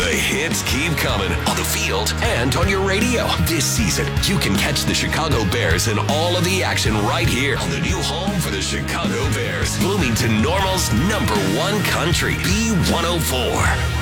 The hits keep coming on the field and on your radio. This season, you can catch the Chicago Bears and all of the action right here on the new home for the Chicago Bears. Bloomington Normal's #1 country, B104.